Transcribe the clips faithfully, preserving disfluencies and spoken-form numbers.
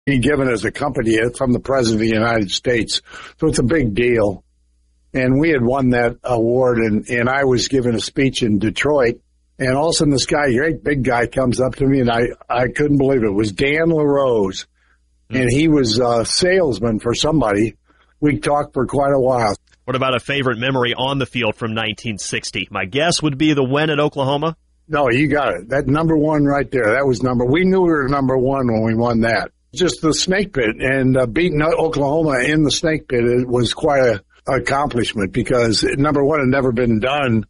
given as a company from the President of the United States. So it's a big deal. And we had won that award, and, and I was giving a speech in Detroit. And all of a sudden this guy, great big guy, comes up to me, and I, I couldn't believe it. It was Dan LaRose, mm-hmm. and he was a salesman for somebody. We talked for quite a while. What about a favorite memory on the field from nineteen sixty? My guess would be the win at Oklahoma. No, you got it. That number one right there, that was number, we knew we were number one when we won that. Just the snake pit, and uh, beating Oklahoma in the snake pit, it was quite a accomplishment because number one had never been done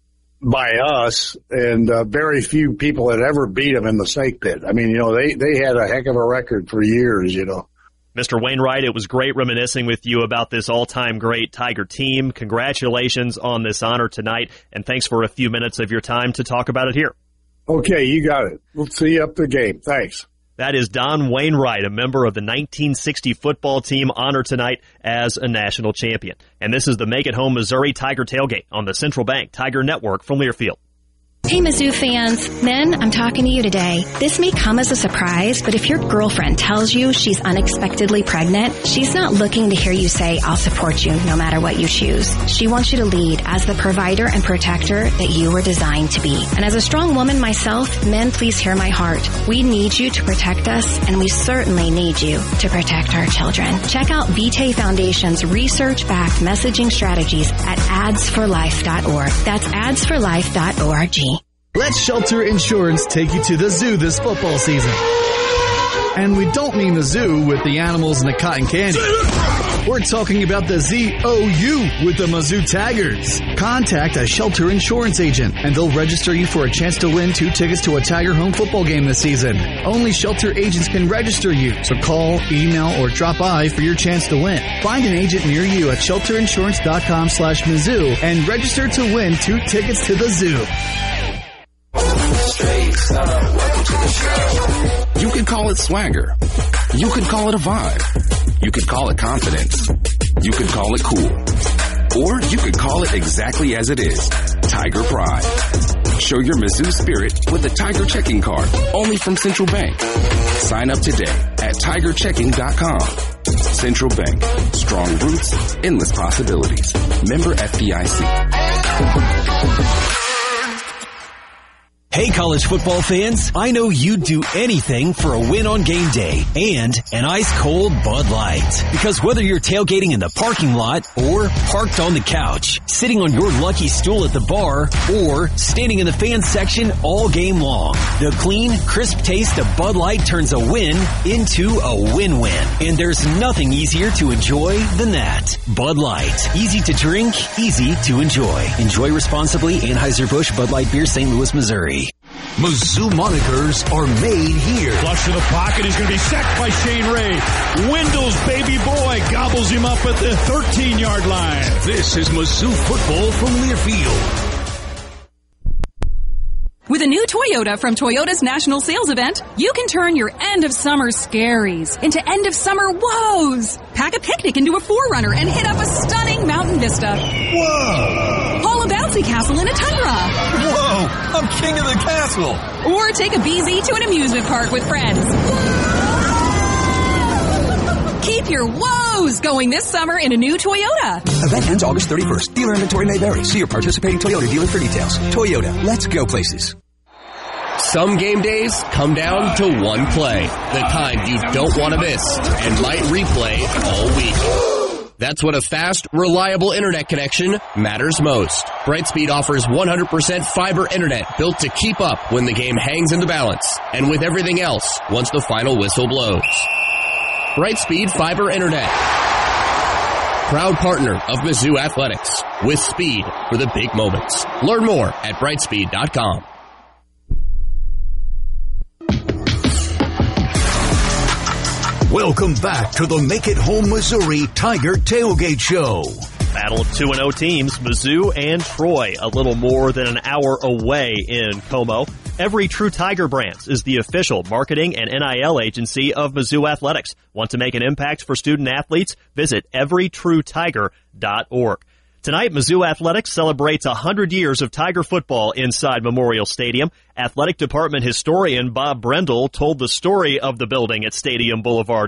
by us, and uh, very few people had ever beat them in the snake pit. I mean, you know, they, they had a heck of a record for years, you know. Mister Wainwright, it was great reminiscing with you about this all-time great Tiger team. Congratulations on this honor tonight, and thanks for a few minutes of your time to talk about it here. Okay, you got it. We'll see you up the game. Thanks. That is Don Wainwright, a member of the nineteen sixty football team, honored tonight as a national champion. And this is the Make It Home Missouri Tiger Tailgate on the Central Bank Tiger Network from Learfield. Hey, Mizzou fans. Men, I'm talking to you today. This may come as a surprise, but if your girlfriend tells you she's unexpectedly pregnant, she's not looking to hear you say, I'll support you no matter what you choose. She wants you to lead as the provider and protector that you were designed to be. And as a strong woman myself, men, please hear my heart. We need you to protect us, and we certainly need you to protect our children. Check out Vitae Foundation's research-backed messaging strategies at ads for life dot org. That's ads for life dot org. Let Shelter Insurance take you to the zoo this football season. And we don't mean the zoo with the animals and the cotton candy. We're talking about the Z O U with the Mizzou Tigers. Contact a Shelter Insurance agent, and they'll register you for a chance to win two tickets to a Tiger home football game this season. Only Shelter agents can register you, so call, email, or drop by for your chance to win. Find an agent near you at shelterinsurance.com slash Mizzou and register to win two tickets to the zoo. You could call it swagger. You could call it a vibe. You could call it confidence. You could call it cool. Or you could call it exactly as it is, Tiger Pride. Show your Mizzou spirit with a Tiger checking card, only from Central Bank. Sign up today at tiger checking dot com. Central Bank. Strong roots, endless possibilities. Member F D I C. Hey, college football fans, I know you'd do anything for a win on game day and an ice-cold Bud Light. Because whether you're tailgating in the parking lot or parked on the couch, sitting on your lucky stool at the bar, or standing in the fan section all game long, the clean, crisp taste of Bud Light turns a win into a win-win. And there's nothing easier to enjoy than that. Bud Light. Easy to drink, easy to enjoy. Enjoy responsibly. Anheuser-Busch Bud Light Beer, Saint Louis, Missouri. Mizzou monikers are made here. Flush to the pocket. He's going to be sacked by Shane Ray. Wendell's baby boy gobbles him up at the thirteen-yard line. This is Mizzou football from Learfield. With a new Toyota from Toyota's National Sales Event, you can turn your end-of-summer scaries into end-of-summer woes. Pack a picnic into a four runner and hit up a stunning mountain vista. Whoa! Haul a bouncy castle in a Tundra. Whoa! I'm king of the castle. Or take a B Z to an amusement park with friends. Keep your woes going this summer in a new Toyota. Event ends August thirty-first. Dealer inventory may vary. See your participating Toyota dealer for details. Toyota, let's go places. Some game days come down to one play, the kind you don't want to miss and might replay all week. That's when a fast, reliable internet connection matters most. Brightspeed offers one hundred percent fiber internet built to keep up when the game hangs in the balance and with everything else once the final whistle blows. Brightspeed Fiber Internet. Proud partner of Mizzou Athletics, with speed for the big moments. Learn more at brightspeed dot com. Welcome back to the Make It Home Missouri Tiger Tailgate Show. Battle of two and oh teams, Mizzou and Troy, a little more than an hour away in Como. Every True Tiger Brands is the official marketing and N I L agency of Mizzou Athletics. Want to make an impact for student athletes? Visit every true tiger dot org. Tonight, Mizzou Athletics celebrates one hundred years of Tiger football inside Memorial Stadium. Athletic Department historian Bob Brendel told the story of the building at Stadium Boulevard